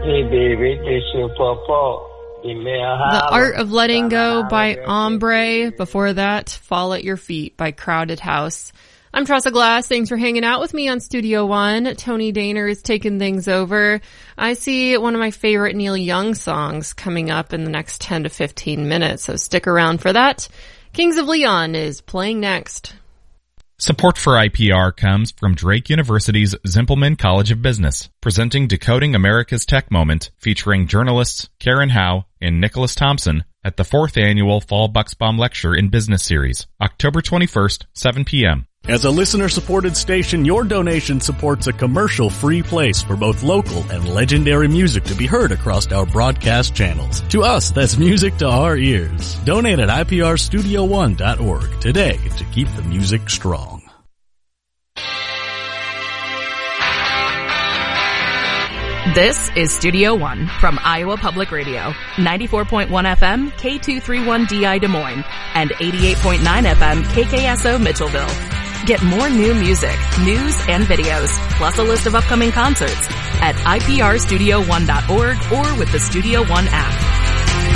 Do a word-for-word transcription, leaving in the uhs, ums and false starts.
Hey baby, this your papa. The Art of Letting Go by Ombre. Before that, Fall at Your Feet by Crowded House. I'm Tressa Glass. Thanks for hanging out with me on Studio One. Tony Daner is taking things over. I see one of my favorite Neil Young songs coming up in the next ten to fifteen minutes, so stick around for that. Kings of Leon is playing next. Support for I P R comes from Drake University's Zimpelman College of Business, presenting Decoding America's Tech Moment, featuring journalists Karen Howe and Nicholas Thompson at the fourth annual Fall Bucksbaum Lecture in Business Series, October twenty-first, seven p.m. As a listener-supported station, your donation supports a commercial-free place for both local and legendary music to be heard across our broadcast channels. To us, that's music to our ears. Donate at I P R studio one dot org today to keep the music strong. This is Studio One from Iowa Public Radio, ninety-four point one F M, K two thirty-one D I Des Moines, and eighty-eight point nine F M, K K S O Mitchellville. Get more new music, news, and videos, plus a list of upcoming concerts at I P R studio one dot org or with the Studio One app.